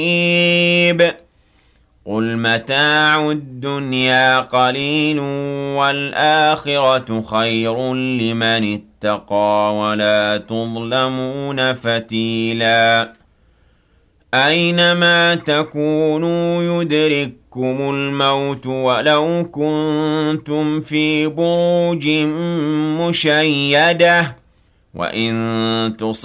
قُلْ مَتَاعُ الدُّنْيَا قَلِيلٌ وَالْآخِرَةُ خَيْرٌ لِّمَنِ اتَّقَىٰ وَلَا تُظْلَمُونَ فَتِيلًا أَيْنَمَا تَكُونُوا يُدْرِككُّمُ الْمَوْتُ وَلَوْ كُنتُمْ فِي بُرُوجٍ مُّشَيَّدَةٍ ۗ وَإِن